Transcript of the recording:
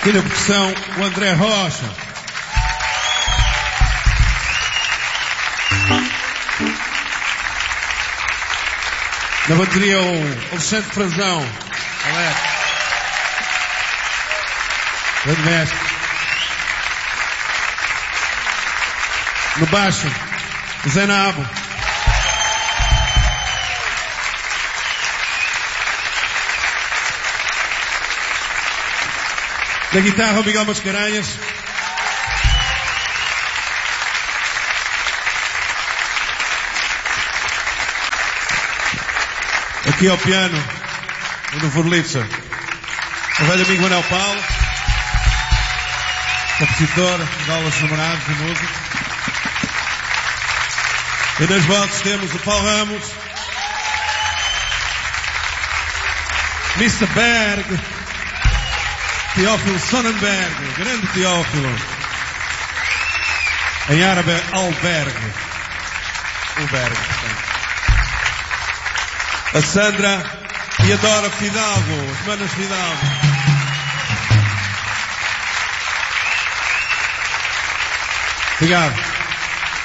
E na percussão, o André Rocha. Na bateria, o Alexandre Frazão. Alex. Grande mestre. No baixo, o Zé Nabo. Na guitarra, o Miguel Mascarenhas. Aqui ao piano, no Vorlitzer, o velho amigo Manuel Paulo, compositor de aulas namorados de música. E nas vozes temos o Paulo Ramos, Mr. Berg, Teófilo Sonnenberg, grande Teófilo, em árabe Alberg, o Berg, portanto. A Sandra e a Dora Fidalgo, as manas Fidalgo. Obrigado.